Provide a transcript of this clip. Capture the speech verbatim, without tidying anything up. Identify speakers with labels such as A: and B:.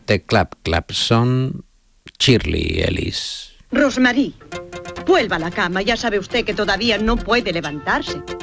A: de Clap Clap son Shirley Ellis.
B: Rosemarie, vuelva a la cama. Ya sabe usted que todavía no puede levantarse.